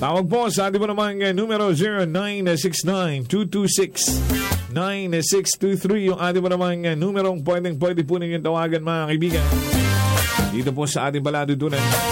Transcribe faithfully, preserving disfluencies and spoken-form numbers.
Tawag po sa ating po naman uh, numero zero nine six nine two two six nine six two three yung ating po naman uh, numerong pwedeng pwede po ninyong tawagan mga kaibigan. Dito po sa ating paladutunan.